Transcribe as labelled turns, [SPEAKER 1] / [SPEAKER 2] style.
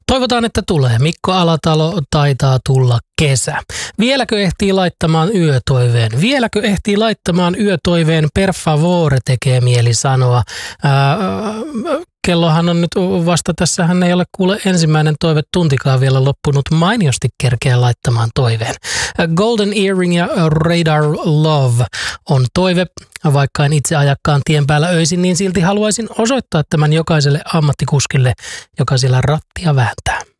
[SPEAKER 1] Toivotaan, että tulee. Mikko Alatalo, taitaa tulla kesä. Vieläkö ehtii laittamaan yötoiveen? Vieläkö ehtii laittamaan yötoiveen? Per favore, tekee mieli sanoa. Kellohan on nyt vasta, tässähän ei ole kuule ensimmäinen toivetuntikaan vielä loppunut. Mainiosti kerkeä laittamaan toiveen. Golden Earring ja Radar Love on toive. Vaikka en itse ajakkaan tien päällä öisin, niin silti haluaisin osoittaa tämän jokaiselle ammattikuskille, joka siellä rattia vääntää.